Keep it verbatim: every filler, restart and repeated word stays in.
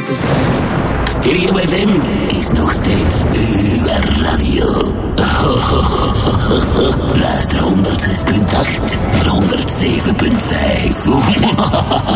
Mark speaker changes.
Speaker 1: Stereo F M is nog steeds uw radio. Luister honderd zes punt acht en honderd zeven punt vijf.